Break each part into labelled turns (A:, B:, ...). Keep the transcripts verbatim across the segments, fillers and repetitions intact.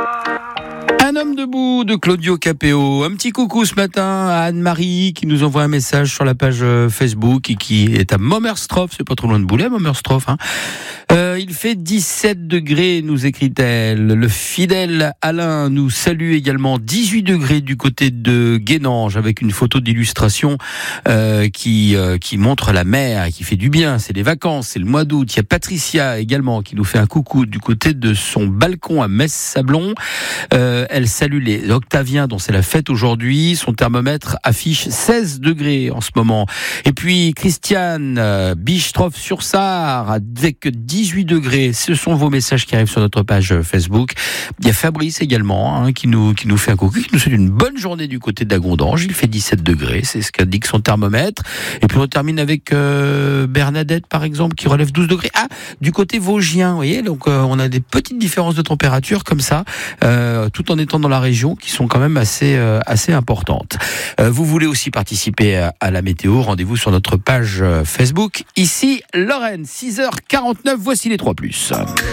A: Un homme debout de Claudio Capéo. Un petit coucou ce matin à Anne-Marie qui nous envoie un message sur la page Facebook et qui est à Momerstroff, c'est pas trop loin de Boulay, Momerstroff. Hein. Euh, il fait dix-sept degrés, nous écrit-elle. Le fidèle Alain nous salue également. dix-huit degrés du côté de Guénange avec une photo d'illustration euh, qui euh, qui montre la mer, qui fait du bien. C'est les vacances, c'est le mois d'août. Il y a Patricia également qui nous fait un coucou du côté de son balcon à Metz-Sablon. Euh, elle salue les Octaviens dont c'est la fête aujourd'hui. Son thermomètre affiche seize degrés en ce moment. Et puis Christiane euh, Bischtroff-sur-Sarre avec dix-huit degrés. Ce sont vos messages qui arrivent sur notre page Facebook. Il y a Fabrice également hein, qui nous qui nous fait un coucou, qui nous souhaite une bonne journée du côté d'Agondange. Il fait dix-sept degrés, c'est ce qu'indique son thermomètre. Et puis on termine avec euh, Bernadette par exemple qui relève douze degrés. Ah, du côté vosgien, vous voyez, donc euh, on a des petites différences de température comme ça, euh, tout en étant dans la région, qui sont quand même assez euh, assez importantes. Euh, vous voulez aussi participer à, à la météo, rendez-vous sur notre page euh, Facebook. Ici Lorraine, six heures quarante-neuf, voici les trois plus.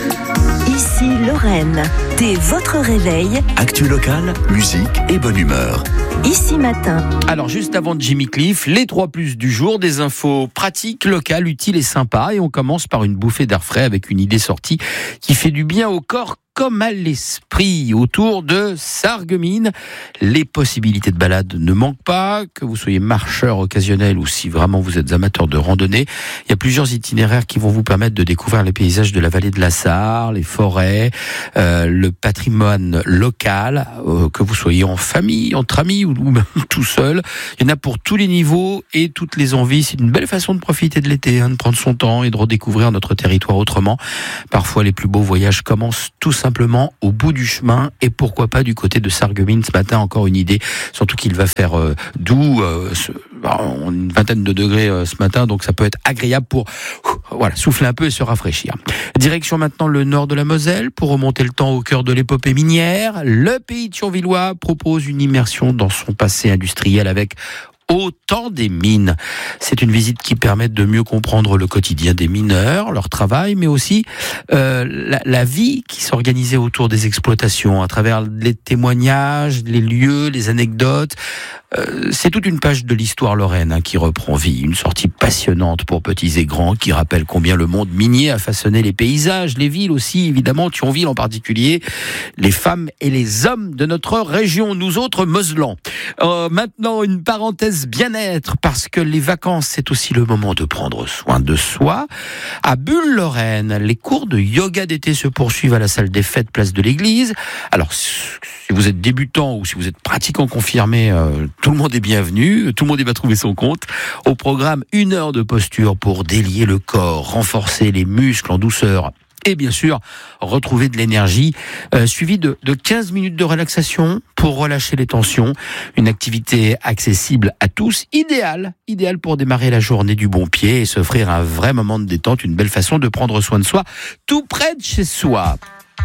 B: Ici Lorraine, dès votre réveil.
C: Actu locale, musique et bonne humeur.
B: Ici matin.
A: Alors juste avant Jimmy Cliff, les trois plus du jour, des infos pratiques, locales, utiles et sympas. Et on commence par une bouffée d'air frais avec une idée sortie qui fait du bien au corps comme à l'esprit. Autour de Sarreguemines, les possibilités de balade ne manquent pas, que vous soyez marcheur occasionnel ou si vraiment vous êtes amateur de randonnée. Il y a plusieurs itinéraires qui vont vous permettre de découvrir les paysages de la vallée de la Sarre, les forêts, euh, le patrimoine local, euh, que vous soyez en famille, entre amis ou, ou même tout seul. Il y en a pour tous les niveaux et toutes les envies. C'est une belle façon de profiter de l'été, hein, de prendre son temps et de redécouvrir notre territoire autrement. Parfois, les plus beaux voyages commencent tout simplement au bout du chemin et pourquoi pas du côté de Sarreguemines ce matin. Encore une idée, surtout qu'il va faire euh, doux, euh, ce, une vingtaine de degrés euh, ce matin, donc ça peut être agréable pour ouf, voilà, souffler un peu et se rafraîchir. Direction maintenant le nord de la Moselle pour remonter le temps au cœur de l'épopée minière. Le pays thionvillois propose une immersion dans son passé industriel avec Au temps des mines. C'est une visite qui permet de mieux comprendre le quotidien des mineurs, leur travail, mais aussi euh, la, la vie qui s'organisait autour des exploitations, à travers les témoignages, les lieux, les anecdotes. Euh, c'est toute une page de l'histoire lorraine hein, qui reprend vie. Une sortie passionnante pour petits et grands qui rappelle combien le monde minier a façonné les paysages, les villes aussi, évidemment, Thionville en particulier, les femmes et les hommes de notre région, nous autres Moselans. Euh, maintenant, une parenthèse bien-être, parce que les vacances, c'est aussi le moment de prendre soin de soi. À Bulle-Lorraine, les cours de yoga d'été se poursuivent à la salle des fêtes, place de l'église. Alors, si vous êtes débutant ou si vous êtes pratiquant confirmé, euh, tout le monde est bienvenu, tout le monde y va trouver son compte. Au programme, une heure de posture pour délier le corps, renforcer les muscles en douceur. Et bien sûr, retrouver de l'énergie, euh, suivi de, de quinze minutes de relaxation pour relâcher les tensions. Une activité accessible à tous, idéale, idéale pour démarrer la journée du bon pied et s'offrir un vrai moment de détente, une belle façon de prendre soin de soi, tout près de chez soi.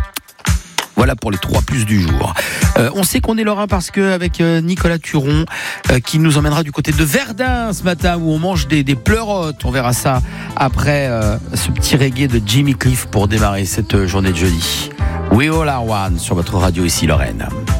A: Voilà pour les trois plus du jour. Euh, on sait qu'on est lorrain parce que avec euh, Nicolas Turon euh, qui nous emmènera du côté de Verdun ce matin où on mange des, des pleurotes. On verra ça après euh, ce petit reggae de Jimmy Cliff pour démarrer cette journée de jeudi. We All Are One sur votre radio ici Lorraine.